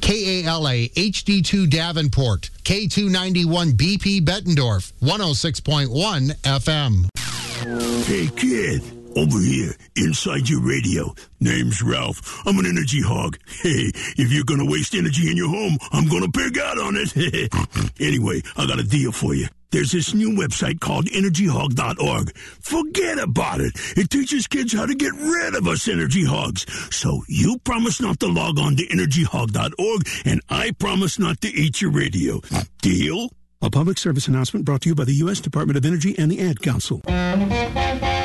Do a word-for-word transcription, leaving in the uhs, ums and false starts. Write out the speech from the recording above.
K A L A H D two Davenport, K two ninety-one B P Bettendorf, one oh six point one F M. Hey, kid. Over here, inside your radio. Name's Ralph. I'm an energy hog. Hey, if you're gonna waste energy in your home, I'm gonna pig out on it. Anyway, I got a deal for you. There's this new website called energy hog dot org. Forget about it. It teaches kids how to get rid of us energy hogs. So you promise not to log on to energy hog dot org, and I promise not to eat your radio. Deal? A public service announcement brought to you by the U S Department of Energy and the Ad Council.